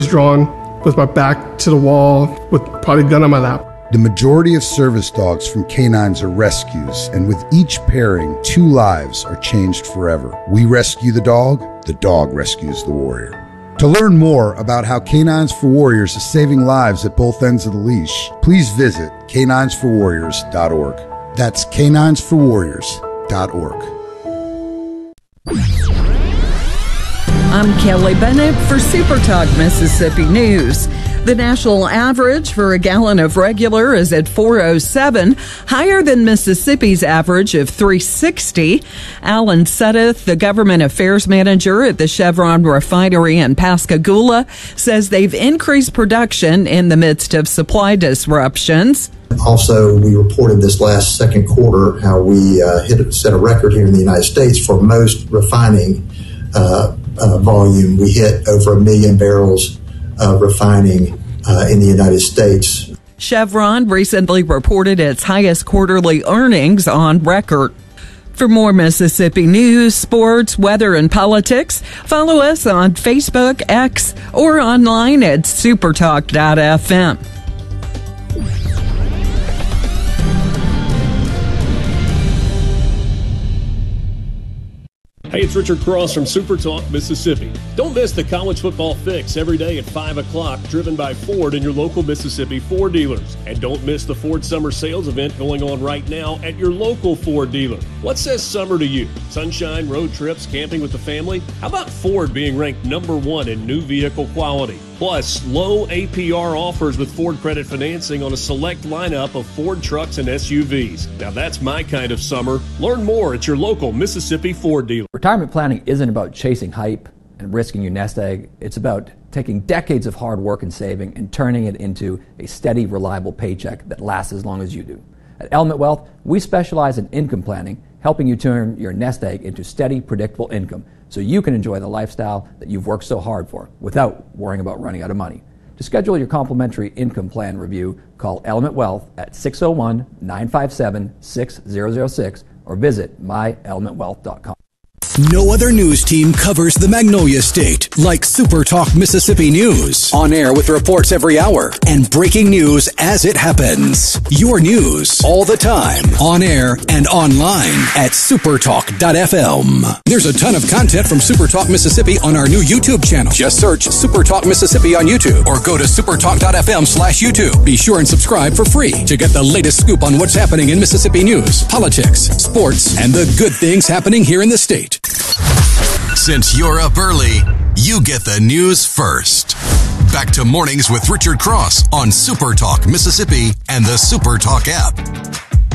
drawn with my back to the wall with probably a gun on my lap. The majority of service dogs from Canines are rescues, and with each pairing, 2 lives are changed forever. We rescue the dog rescues the warrior. To learn more about how Canines for Warriors is saving lives at both ends of the leash, please visit caninesforwarriors.org. That's caninesforwarriors.org. I'm Kelly Bennett for Super Talk Mississippi News. The national average for a gallon of regular is at $4.07, higher than Mississippi's average of $3.60. Alan Suddeth, the government affairs manager at the Chevron refinery in Pascagoula, says they've increased production in the midst of supply disruptions. Also, we reported this last second quarter how we set a record here in the United States for most refining volume. We hit over 1 million barrels of refining in the United States. Chevron recently reported its highest quarterly earnings on record. For more Mississippi news, sports, weather, and politics, follow us on Facebook, X, or online at supertalk.fm. Hey, it's Richard Cross from Super Talk Mississippi. Don't miss the college football fix every day at 5 o'clock, driven by Ford and your local Mississippi Ford dealers. And don't miss the Ford Summer Sales event going on right now at your local Ford dealer. What says summer to you? Sunshine, road trips, camping with the family? How about Ford being ranked #1 in new vehicle quality? Plus, low APR offers with Ford credit financing on a select lineup of Ford trucks and SUVs. Now that's my kind of summer. Learn more at your local Mississippi Ford dealer. Retirement planning isn't about chasing hype and risking your nest egg. It's about taking decades of hard work and saving and turning it into a steady, reliable paycheck that lasts as long as you do. At Element Wealth, we specialize in income planning, helping you turn your nest egg into steady, predictable income so you can enjoy the lifestyle that you've worked so hard for without worrying about running out of money. To schedule your complimentary income plan review, call Element Wealth at 601-957-6006 or visit myelementwealth.com. No other news team covers the Magnolia State like Super Talk Mississippi News. On air with reports every hour and breaking news as it happens. Your news all the time. On air and online at supertalk.fm. There's a ton of content from Super Talk Mississippi on our new YouTube channel. Just search Super Talk Mississippi on YouTube or go to supertalk.fm/YouTube. Be sure and subscribe for free to get the latest scoop on what's happening in Mississippi news, politics, sports, and the good things happening here in the state. Since you're up early, you get the news first. Back to Mornings with Richard Cross on Super Talk Mississippi and the Super Talk app.